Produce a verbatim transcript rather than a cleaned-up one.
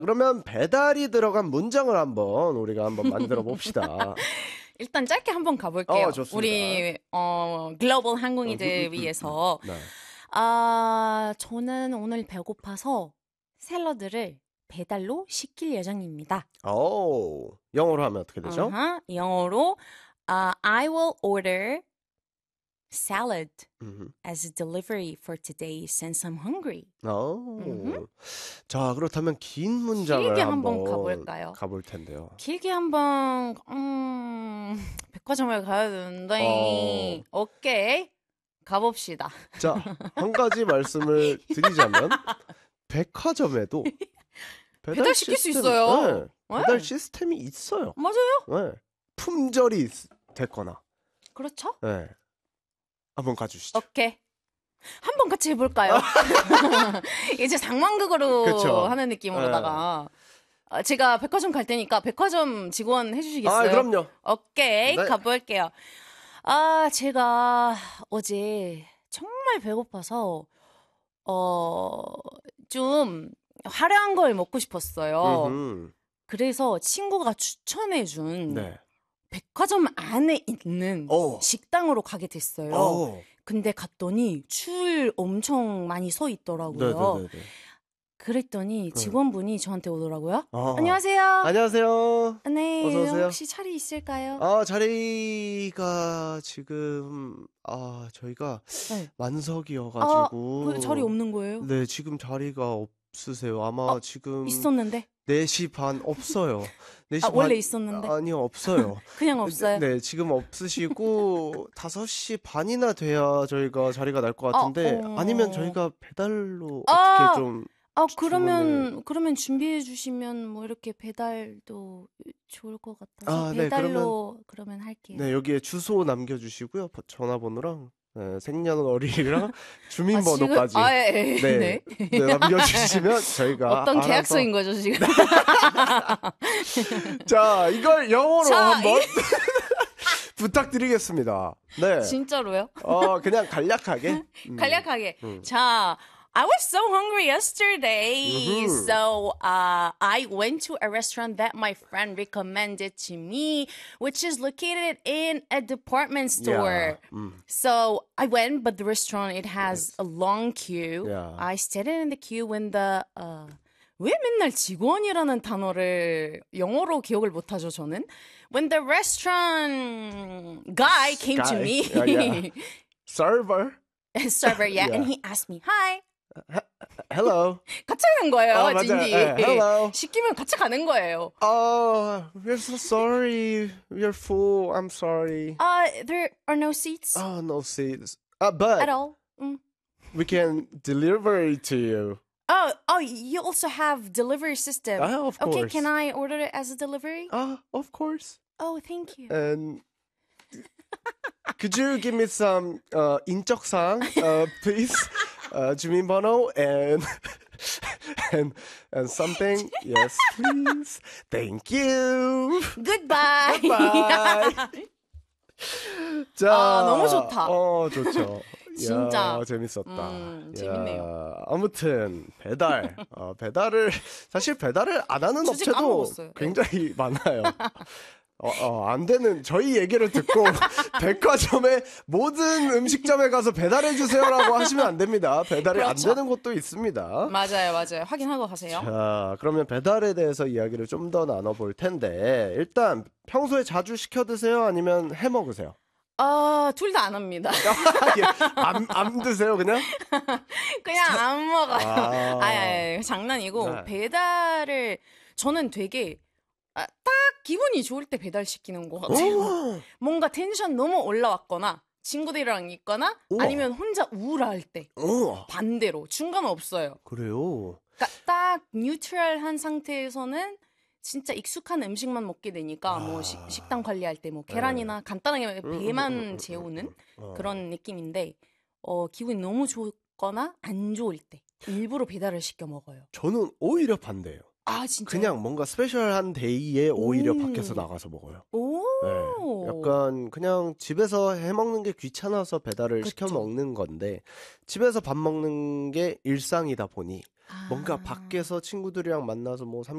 그러면 배달이 들어간 문장을 한번 우리가 한번 만들어 봅시다. 일단 짧게 한번 가볼게요. 어, 좋습니다. 우리 어, 글로벌 항공이들 위해서. 네. 아, 저는 오늘 배고파서 샐러드를 배달로 시킬 예정입니다. 오, 영어로 하면 어떻게 되죠? Uh-huh. 영어로 uh, I will order salad 음흠. as a delivery for today since I'm hungry. 오. 음흠. 자, 그렇다면 긴 문장을 길게 한번, 한번 가볼까요? 가볼 텐데요. 길게 한번 음, 백화점을 가야 되는데 어. 오케이 가봅시다. 자, 한 가지 말씀을 드리자면 백화점에도 배달, 배달 시킬 수 시스템, 있어요. 네, 배달 네. 시스템이 있어요. 맞아요. 네. 품절이 됐거나. 그렇죠? 네. 한번 가주시죠. 오케이. 한번 같이 해볼까요? 이제 상황극으로 그쵸. 하는 느낌으로다가 네. 제가 백화점 갈 테니까 백화점 직원 해주시겠어요? 아, 그럼요. 오케이, 네. 가볼게요. 아, 제가 어제 정말 배고파서 어, 좀 화려한 걸 먹고 싶었어요. 음흠. 그래서 친구가 추천해준 네. 백화점 안에 있는 오. 식당으로 가게 됐어요. 오. 근데 갔더니 줄 엄청 많이 서 있더라고요. 네네네. 그랬더니 직원분이 저한테 오더라고요. 아. 안녕하세요. 안녕하세요. 네, 어서 오세요. 혹시 자리 있을까요? 아, 자리가 지금 아 저희가 네. 만석이어가지고 아, 그 자리 없는 거예요? 네, 지금 자리가 없으세요. 아마 아, 지금 있었는데? 네 시 반 없어요. 네 시 아, 반 원래 있었는데? 아니요, 없어요. 그냥 없어요? 네, 네, 지금 없으시고 다섯 시 반이나 돼야 저희가 자리가 날 것 같은데 어, 어... 아니면 저희가 배달로 아, 어떻게 좀 아, 그러면 주문을... 그러면 준비해 주시면 뭐 이렇게 배달도 좋을 것 같아서 아, 네, 배달로 그러면, 그러면 할게요. 네, 여기에 주소 남겨주시고요. 전화번호랑 네, 생년월일이랑 주민번호까지 아, 아, 예, 예, 네, 네. 네, 남겨주시면 저희가 어떤 알아서... 계약서인 거죠 지금? 자, 이걸 영어로 자, 한번 이... 부탁드리겠습니다. 네. 진짜로요? 어, 그냥 간략하게. 음. 간략하게. 음. 자, I was so hungry yesterday, Mm-hmm. so uh, I went to a restaurant that my friend recommended to me, which is located in a department store. Yeah. Mm. So I went, but the restaurant, it has Yes. a long queue. Yeah. I stayed in the queue when the... Uh, 왜 맨날 직원이라는 단어를 영어로 기억을 못하죠, 저는? When the restaurant guy came Guy. to me. Yeah, yeah. Server. server, yeah, Yeah. and he asked me, hi. Hello. 같이 가는 거예요, 아, 맞아요. 진디. 네, hello. 시키면 같이 가는 거예요. Oh, we're so sorry. We're full. I'm sorry. Uh, there are no seats Oh, no seats. Uh, but at all. Mm. we can deliver it to you. Oh, oh, you also have delivery system. Ah, of Okay, course. can I order it as a delivery? Ah, of course. Oh, thank you. And could you give me some uh, 인적사항, uh, please? Uh, 주민번호 and and and something. Yes, please. Thank you. Goodbye. Bye. 자, 아, 너무 좋다. 어, 좋죠. 진짜. 야, 재밌었다. 음, 재밌네요. 야, 아무튼 배달, 어, 배달을 사실 배달을 안 하는 주제 업체도 까먹었어요. 굉장히 많아요. 어, 어, 안 되는 저희 얘기를 듣고 백화점의 모든 음식점에 가서 배달해 주세요라고 하시면 안 됩니다. 배달이 그렇죠. 안 되는 곳도 있습니다. 맞아요, 맞아요. 확인하고 가세요. 자, 그러면 배달에 대해서 이야기를 좀 더 나눠볼 텐데 일단 평소에 자주 시켜 드세요? 아니면 해 먹으세요? 아, 둘 다 안 합니다. 안, 안 드세요 그냥? 그냥 안 먹어요. 아. 아, 아니, 장난이고 네. 배달을 저는 되게 아, 딱 기분이 좋을 때 배달시키는 것 같아요. 오! 뭔가 텐션 너무 올라왔거나 친구들이랑 있거나 우와. 아니면 혼자 우울할 때 오, 반대로 중간 없어요. 그래요? 그러니까 딱 뉴트럴한 상태에서는 진짜 익숙한 음식만 먹게 되니까 아. 뭐 시, 식당 관리할 때 뭐 계란이나 간단하게 음, 배만 음, 음, 음, 재우는 어. 그런 느낌인데 어, 기분이 너무 좋거나 안 좋을 때 일부러 배달을 시켜 먹어요. 저는 오히려 반대예요. 아 진짜? 그냥 뭔가 스페셜한 데이에 오히려 오. 밖에서 나가서 먹어요. 오 네, 약간 그냥 집에서 해 먹는 게 귀찮아서 배달을 시켜 그쵸. 먹는 건데 집에서 밥 먹는 게 일상이다 보니 뭔가 아. 밖에서 친구들이랑 만나서 뭐